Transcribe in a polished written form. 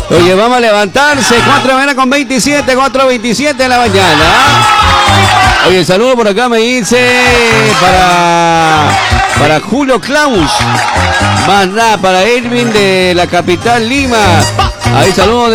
Oye, vamos a levantarse. 4 de la mañana con 27, 4:27 de la mañana. Oye, saludo por acá me dice para Julio Klaus. Más nada, para Irving de la capital Lima. Ahí saludo.